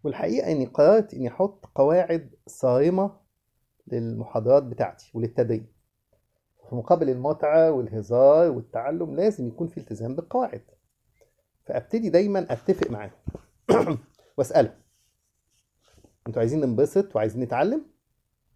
والحقيقة إني قررت إني أحط قواعد صارمة للمحاضرات بتاعتي وللتدريب. في مقابل المتعة والهزار والتعلم لازم يكون في التزام بالقواعد. فأبتدي دايما أتفق معاهم وأسألهم: أنتوا عايزين ننبسط وعايزين نتعلم